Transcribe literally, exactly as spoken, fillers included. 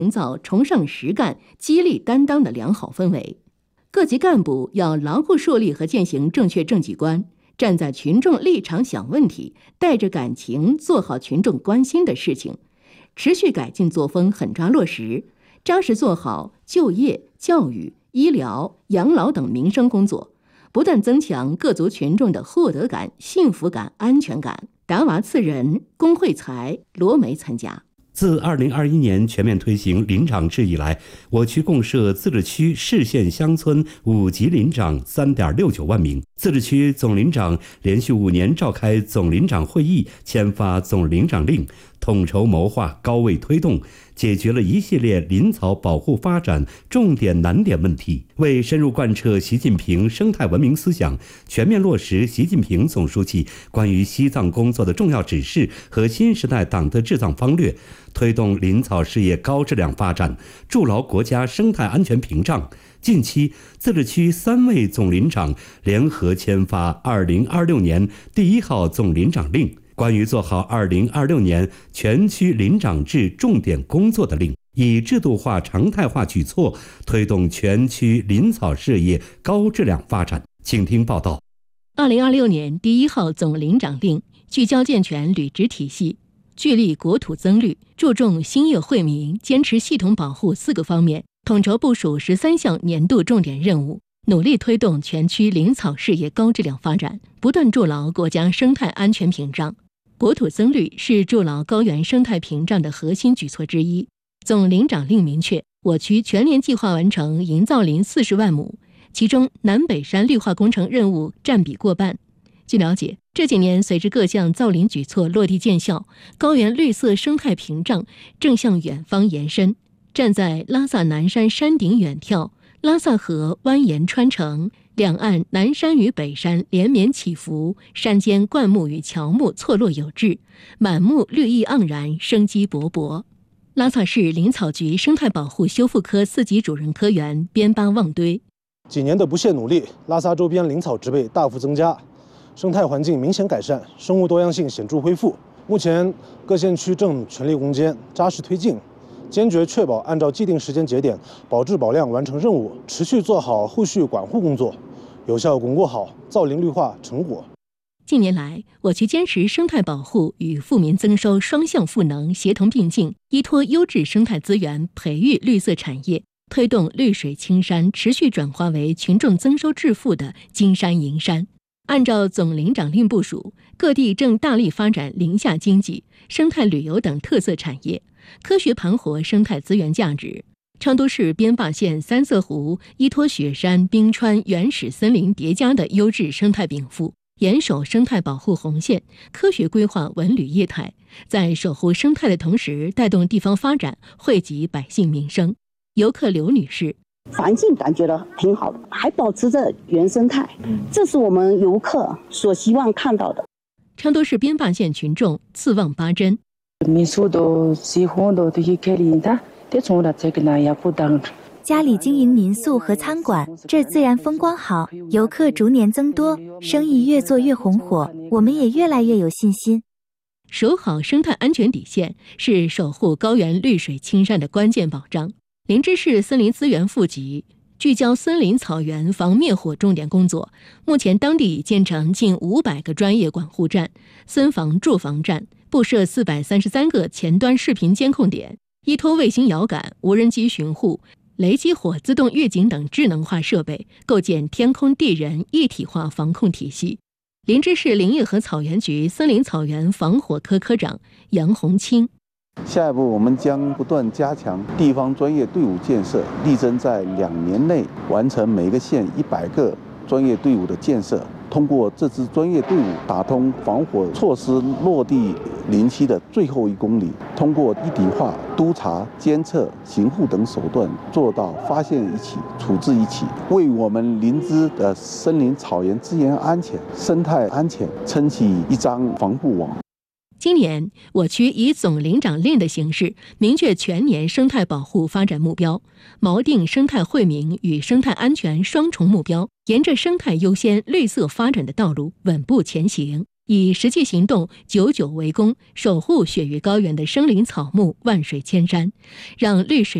营造崇尚实干、激励担当的良好氛围。各级干部要牢固树立和践行正确政绩观，站在群众立场想问题，带着感情做好群众关心的事情，持续改进作风，狠抓落实，扎实做好就业、教育、医疗、养老等民生工作，不断增强各族群众的获得感、幸福感、安全感。达娃次人、龚慧才、罗梅参加。 自二零二一年全面推行林长制以来，我区共设自治区、市县乡村五级林长 三点六九万名，自治区总林长连续五年召开总林长会议，签发总林长令，统筹谋划，高位推动，解决了一系列林草保护发展重点难点问题，为深入贯彻习近平生态文明思想，全面落实习近平总书记关于西藏工作的重要指示和新时代党的治藏方略，推动林草事业高质量发展，筑牢国家生态安全屏障。近期，自治区三位总林长联合签发二零二六年第一号总林长令，关于做好二零二六年全区林长制重点工作的令，以制度化、常态化举措推动全区林草事业高质量发展。请听报道。 二零二六年第一号总林长令聚焦健全履职体系，聚力国土增绿，注重兴业惠民，坚持系统保护四个方面，统筹部署十三项年度重点任务，努力推动全区林草事业高质量发展，不断筑牢国家生态安全屏障。国土增绿是筑牢高原生态屏障的核心举措之一。总林长令明确，我区全年计划完成营造林四十万亩，其中南北山绿化工程任务占比过半。据了解，这几年随着各项造林举措落地见效，高原绿色生态屏障正向远方延伸。站在拉萨南山山顶远眺，拉萨河蜿蜒穿城，两岸南山与北山连绵起伏，山间灌木与乔木错落有致，满目绿意盎然，生机勃勃。拉萨市林草局生态保护修复科四级主任科员边巴旺堆： 几年的不懈努力，拉萨周边林草植被大幅增加，生态环境明显改善，生物多样性显著恢复。目前各县区正全力攻坚，扎实推进，坚决确保按照既定时间节点保质保量完成任务，持续做好后续管护工作，有效巩固好造林绿化成果。 近年来，我区坚持生态保护与富民增收双向赋能协同并进，依托优质生态资源培育绿色产业，推动绿水青山持续转化为群众增收致富的金山银山。按照总林长令部署，各地正大力发展林下经济、生态旅游等特色产业，科学盘活生态资源价值。昌都市边坝县三色湖依托雪山、冰川、原始森林叠加的优质生态禀赋，严守生态保护红线，科学规划文旅业态，在守护生态的同时带动地方发展，惠及百姓民生。游客刘女士： 环境感觉到挺好的，还保持着原生态，这是我们游客所希望看到的。 昌都市边坝县群众自望八珍： 民宿都喜欢的这些开林的，这从了这个那也不当。 家里经营民宿和餐馆，这自然风光好，游客逐年增多，生意越做越红火，我们也越来越有信心。 守好生态安全底线是守护高原绿水青山的关键保障。林芝市森林资源副局聚焦森林草原防灭火重点工作，目前当地已建成近五百个专业管护站、森防驻防站，布设四百三十三个前端视频监控点，依托卫星遥感、无人机巡护、雷击火自动预警等智能化设备，构建天空地人一体化防控体系。林芝市林业和草原局森林草原防火科科长杨红清： 下一步，我们将不断加强地方专业队伍建设，力争在两年内完成每个县一百个专业队伍的建设。通过这支专业队伍，打通防火措施落地林期的最后一公里，通过一体化督查、监测、巡护等手段，做到发现一起、处置一起，为我们林芝的森林草原资源安全、生态安全撑起一张防护网。 今年，我区以总林长令的形式，明确全年生态保护发展目标，锚定生态惠民与生态安全双重目标，沿着生态优先、绿色发展的道路稳步前行。 以实际行动久久为功，守护雪域高原的生灵草木，万水千山，让绿水